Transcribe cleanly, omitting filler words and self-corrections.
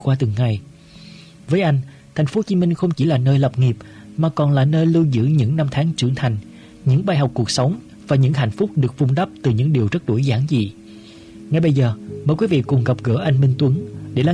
qua từng ngày. Với anh, thành phố Hồ Chí Minh không chỉ là nơi lập nghiệp mà còn là nơi lưu giữ những năm tháng trưởng thành, những bài học cuộc sống và những hạnh phúc được vun đắp từ những điều rất đổi giản dị. Ngay bây giờ, mời quý vị cùng gặp gỡ anh Minh Tuấn,